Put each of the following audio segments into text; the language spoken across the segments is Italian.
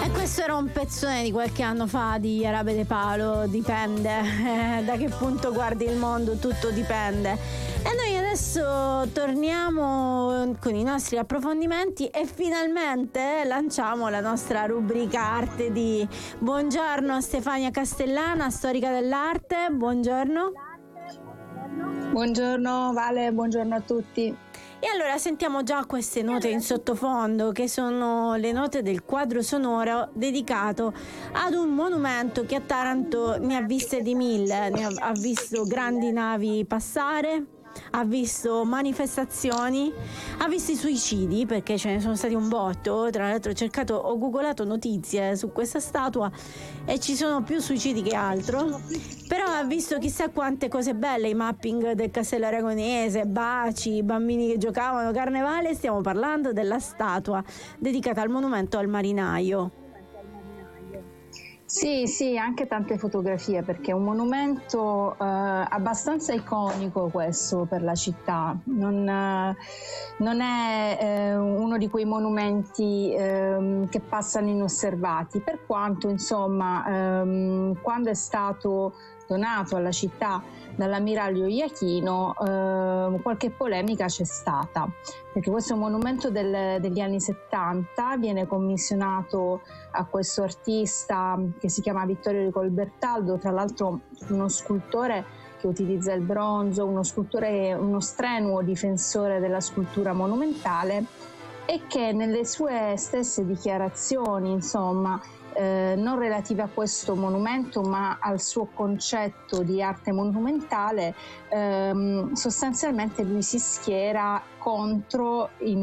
Questo era un pezzone di qualche anno fa di Arabe De Palo, dipende, da che punto guardi il mondo, tutto dipende. E noi adesso torniamo con i nostri approfondimenti e finalmente lanciamo la nostra rubrica Arte di. Buongiorno a Stefania Castellana, storica dell'arte, buongiorno. Buongiorno Vale, buongiorno a tutti. E allora sentiamo già queste note in sottofondo, che sono le note del quadro sonoro dedicato ad un monumento che a Taranto ne ha viste di mille, ha visto grandi navi passare, ha visto manifestazioni, ha visto i suicidi, perché ce ne sono stati un botto. Tra l'altro ho googolato notizie su questa statua e ci sono più suicidi che altro, però ha visto chissà quante cose belle, i mapping del Castello Aragonese, baci, bambini che giocavano, carnevale. Stiamo parlando della statua dedicata al monumento al marinaio. Sì, anche tante fotografie, perché è un monumento abbastanza iconico questo per la città. Non è uno di quei monumenti che passano inosservati, per quanto insomma quando è stato donato alla città dall'ammiraglio Iachino qualche polemica c'è stata, perché questo è un monumento degli anni 70, viene commissionato a questo artista che si chiama Vittorio Rico Bertaldo, tra l'altro uno scultore che utilizza il bronzo, uno strenuo difensore della scultura monumentale, e che nelle sue stesse dichiarazioni, insomma, non relative a questo monumento ma al suo concetto di arte monumentale, sostanzialmente lui si schiera contro le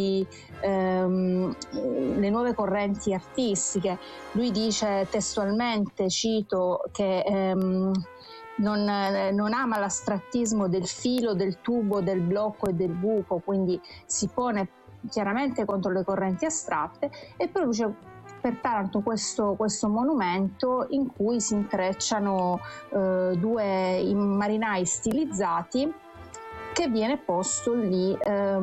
nuove correnti artistiche. Lui dice testualmente, cito, che non ama l'astrattismo del filo, del tubo, del blocco e del buco, quindi si pone chiaramente contro le correnti astratte, e produce per Taranto questo monumento in cui si intrecciano due marinai stilizzati, che viene posto lì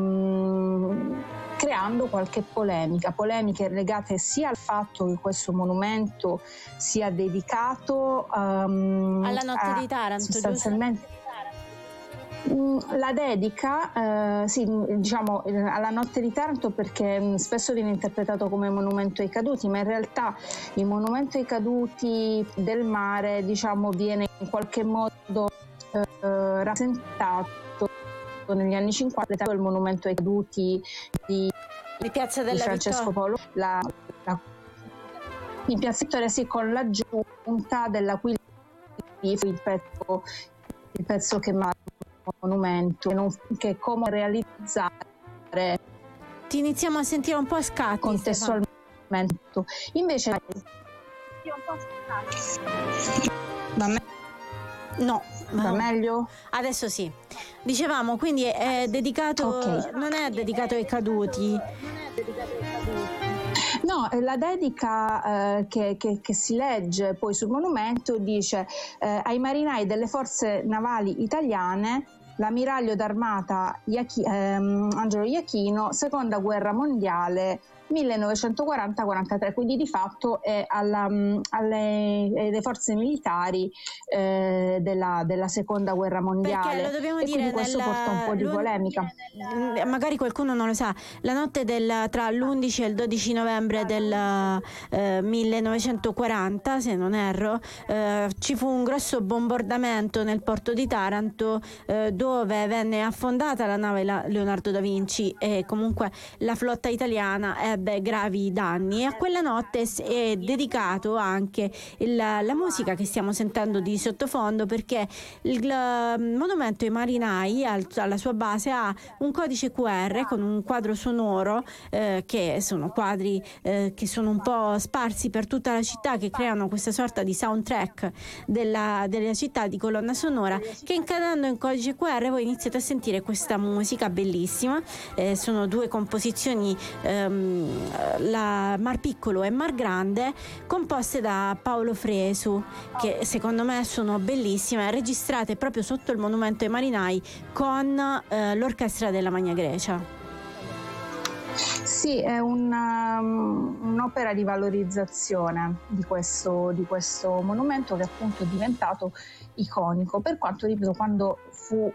creando qualche polemiche legate sia al fatto che questo monumento sia dedicato alla notte di Taranto, sostanzialmente giusto? La dedica diciamo alla notte di Taranto, perché spesso viene interpretato come monumento ai caduti, ma in realtà il monumento ai caduti del mare, diciamo, viene in qualche modo rappresentato negli anni 50, il monumento ai caduti di Piazza della Francesco Paolo, in Piazza Vittoria, sì, con l'aggiunta della cui il pezzo che marca monumento, che è come realizzare. Ti iniziamo a sentire un po' a scatti contestualmente. Invece va meglio? Adesso sì. Dicevamo, quindi è dedicato, okay. Non è dedicato ai caduti. No, la dedica che si legge poi sul monumento dice ai marinai delle forze navali italiane, l'ammiraglio d'armata Angelo Iachino, seconda guerra mondiale 1940-43, quindi di fatto è alle forze militari della seconda guerra mondiale. Perché lo dobbiamo e dire, questo porta un po' di polemica. Magari qualcuno non lo sa, la notte tra l'11 e il 12 novembre del 1940, se non erro, ci fu un grosso bombardamento nel porto di Taranto, dove venne affondata la nave Leonardo da Vinci, e comunque la flotta italiana ebbe gravi danni, e a quella notte è dedicato anche la musica che stiamo sentendo di sottofondo, perché il monumento ai marinai alla sua base ha un codice QR con un quadro sonoro, che sono quadri che sono un po' sparsi per tutta la città, che creano questa sorta di soundtrack della città, di colonna sonora, che incanalando in codice QR voi iniziate a sentire questa musica bellissima. Sono due composizioni, la Mar Piccolo e Mar Grande, composte da Paolo Fresu, che secondo me sono bellissime, registrate proprio sotto il monumento ai marinai con l'orchestra della Magna Grecia. Sì, è un un'opera di valorizzazione di questo monumento, che appunto è diventato iconico, per quanto, ripeto, quando fu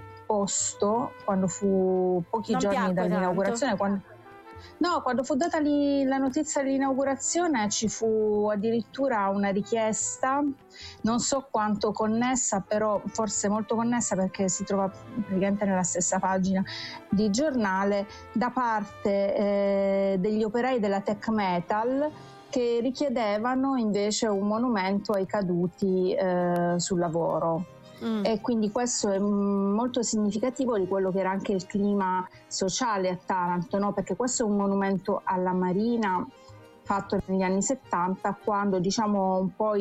pochi non giorni dall'inaugurazione, quando fu data la notizia dell'inaugurazione, ci fu addirittura una richiesta, non so quanto connessa, però forse molto connessa, perché si trova praticamente nella stessa pagina di giornale, da parte degli operai della Tech Metal, che richiedevano invece un monumento ai caduti sul lavoro. E quindi questo è molto significativo di quello che era anche il clima sociale a Taranto, no? Perché questo è un monumento alla Marina fatto negli anni 70, quando diciamo un po'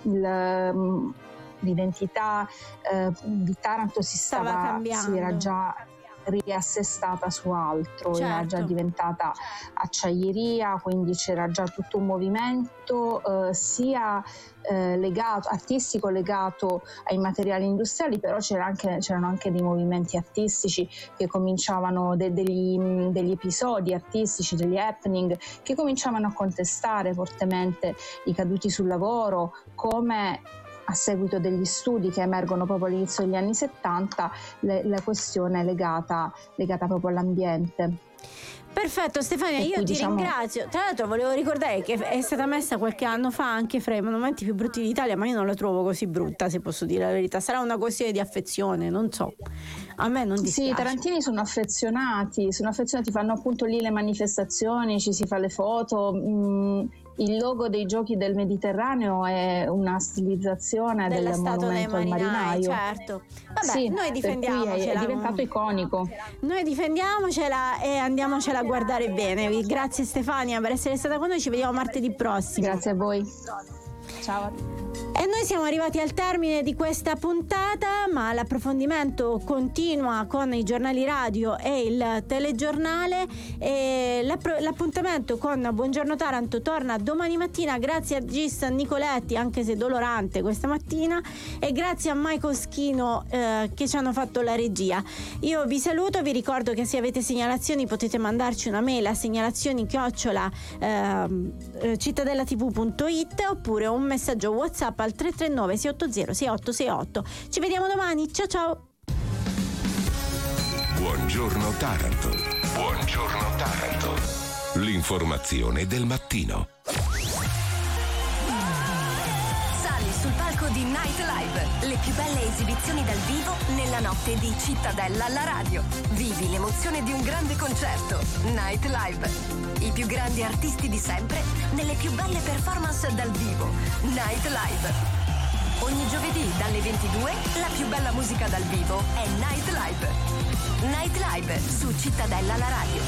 l'identità di Taranto si era già riassestata su altro, certo. Era già diventata acciaieria, quindi c'era già tutto un movimento sia artistico legato ai materiali industriali, però c'erano anche dei movimenti artistici che cominciavano, degli episodi artistici, degli happening che cominciavano a contestare fortemente i caduti sul lavoro, come a seguito degli studi che emergono proprio all'inizio degli anni 70, la questione legata proprio all'ambiente. Perfetto Stefania, io ti ringrazio. Tra l'altro volevo ricordare che è stata messa qualche anno fa anche fra i monumenti più brutti d'Italia, ma io non la trovo così brutta, se posso dire la verità. Sarà una questione di affezione, non so. A me non dispiace. Sì, i tarantini sono affezionati, fanno appunto lì le manifestazioni, ci si fa le foto. Il logo dei Giochi del Mediterraneo è una stilizzazione del monumento al marinaio. Certo. Vabbè, sì, noi difendiamocela. È diventato iconico. Noi difendiamocela e andiamocela a guardare bene. Grazie Stefania per essere stata con noi, ci vediamo martedì prossimo. Grazie a voi. Ciao. E noi siamo arrivati al termine di questa puntata, ma l'approfondimento continua con i giornali radio e il telegiornale, e l'appuntamento con Buongiorno Taranto torna domani mattina, grazie a Gis Nicoletti, anche se dolorante questa mattina, e grazie a Michael Schino che ci hanno fatto la regia. Io vi saluto, vi ricordo che se avete segnalazioni potete mandarci una mail a segnalazioni@cittadellatv.it oppure un messaggio WhatsApp al 339 680 6868. Ci vediamo domani, ciao. Buongiorno Taranto. Buongiorno Taranto. L'informazione del mattino. Sali sul palco di Night Live, le più belle esibizioni dal vivo nella notte di Cittadella alla radio. Vivi l'emozione di un grande concerto. Night Live. I più grandi artisti di sempre nelle più belle performance dal vivo. Night Live. Ogni giovedì dalle 22 la più bella musica dal vivo è Night Live. Night Live su Cittadella alla radio.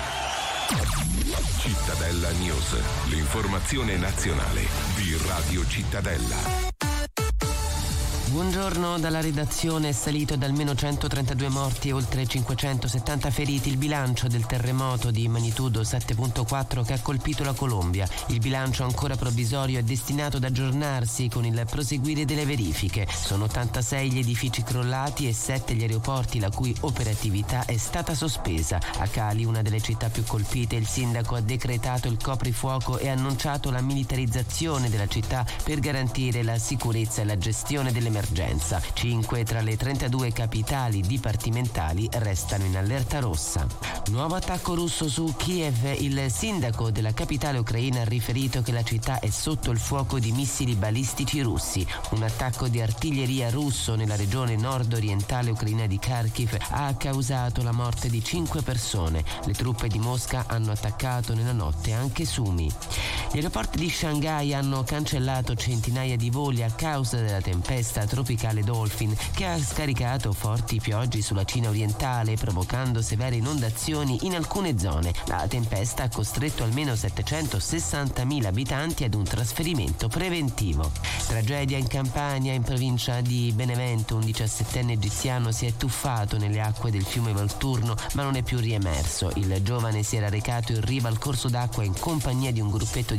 Cittadella News, l'informazione nazionale di Radio Cittadella. Buongiorno dalla redazione. È salito ad almeno 132 morti e oltre 570 feriti il bilancio del terremoto di magnitudo 7.4 che ha colpito la Colombia. Il bilancio ancora provvisorio è destinato ad aggiornarsi con il proseguire delle verifiche. Sono 86 gli edifici crollati e 7 gli aeroporti la cui operatività è stata sospesa. A Cali, una delle città più colpite, il sindaco ha decretato il coprifuoco e ha annunciato la militarizzazione della città per garantire la sicurezza e la gestione dell'emergenza. 5 tra le 32 capitali dipartimentali restano in allerta rossa. Nuovo attacco russo su Kiev. Il sindaco della capitale ucraina ha riferito che la città è sotto il fuoco di missili balistici russi. Un attacco di artiglieria russo nella regione nord-orientale ucraina di Kharkiv ha causato la morte di 5 persone. Le truppe di Mosca hanno attaccato nella notte anche Sumi. Gli aeroporti di Shanghai hanno cancellato centinaia di voli a causa della tempesta tropicale Dolphin, che ha scaricato forti piogge sulla Cina orientale, provocando severe inondazioni in alcune zone. La tempesta ha costretto almeno 760.000 abitanti ad un trasferimento preventivo. Tragedia in Campania, in provincia di Benevento. Un 17enne egiziano si è tuffato nelle acque del fiume Volturno, ma non è più riemerso. Il giovane si era recato in riva al corso d'acqua in compagnia di un gruppetto di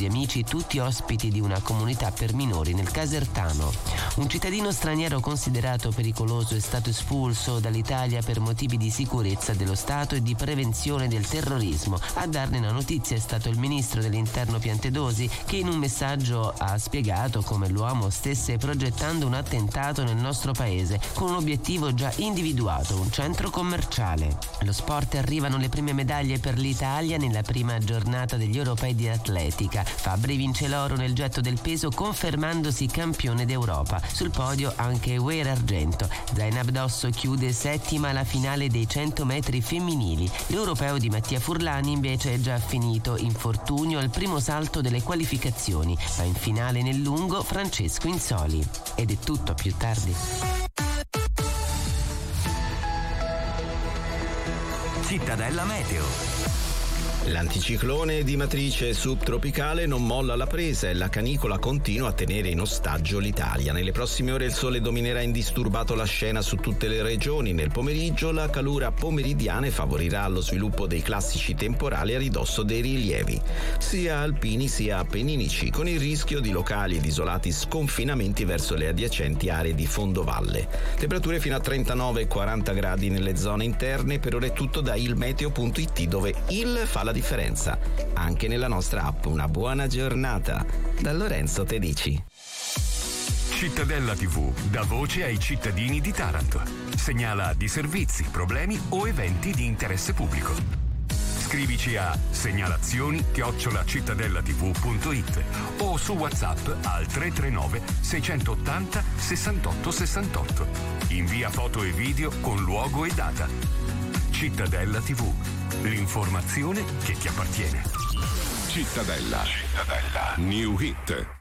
amici, tutti ospiti di una comunità per minori nel Casertano. Un cittadino straniero considerato pericoloso è stato espulso dall'Italia per motivi di sicurezza dello Stato e di prevenzione del terrorismo. A darne la notizia è stato il ministro dell'Interno Piantedosi, che in un messaggio ha spiegato come l'uomo stesse progettando un attentato nel nostro paese con un obiettivo già individuato, un centro commerciale. Allo sport arrivano le prime medaglie per l'Italia nella prima giornata degli europei di atletica. Fabbri vince l'oro nel getto del peso, confermandosi campione d'Europa. Sul podio anche Weir argento. Zainab Dosso chiude settima la finale dei 100 metri femminili. L'europeo di Mattia Furlani invece è già finito, infortunio al primo salto delle qualificazioni, ma in finale nel lungo Francesco Insoli. Ed è tutto, a più tardi. Cittadella Meteo. L'anticiclone di matrice subtropicale non molla la presa e la canicola continua a tenere in ostaggio l'Italia. Nelle prossime ore il sole dominerà indisturbato la scena su tutte le regioni. Nel pomeriggio la calura pomeridiana favorirà lo sviluppo dei classici temporali a ridosso dei rilievi, sia alpini sia appenninici, con il rischio di locali ed isolati sconfinamenti verso le adiacenti aree di fondovalle. Temperature fino a 39 e 40 gradi nelle zone interne. Per ora è tutto da ilmeteo.it, dove il fa la differenza anche nella nostra app. Una buona giornata da Lorenzo Tedici. Cittadella TV dà voce ai cittadini di Taranto. Segnala disservizi, problemi o eventi di interesse pubblico. Scrivici a segnalazioni@cittadellatv.it o su WhatsApp al 339 680 68 68. Invia foto e video con luogo e data. Cittadella TV, l'informazione che ti appartiene. Cittadella. New Hit.